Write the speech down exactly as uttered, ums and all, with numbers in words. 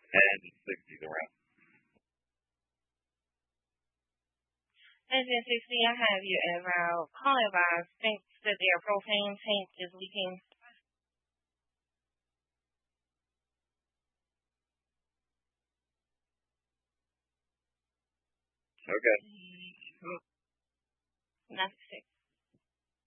and sixties around. Agent sixty, I have you as our calling advice. Thinks that their propane tank is leaking. Okay. Not six.